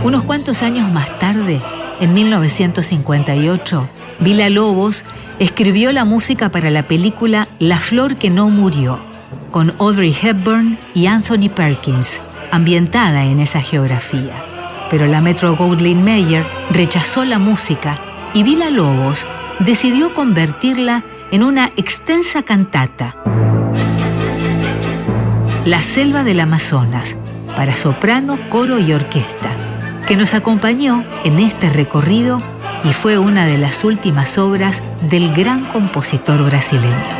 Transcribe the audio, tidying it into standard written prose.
Unos cuantos años más tarde, en 1958, Villa-Lobos escribió la música para la película La flor que no murió, con Audrey Hepburn y Anthony Perkins, ambientada en esa geografía. Pero la Metro-Goldwyn-Mayer rechazó la música y Villa-Lobos decidió convertirla en una extensa cantata, La selva del Amazonas, para soprano, coro y orquesta, que nos acompañó en este recorrido y fue una de las últimas obras del gran compositor brasileño.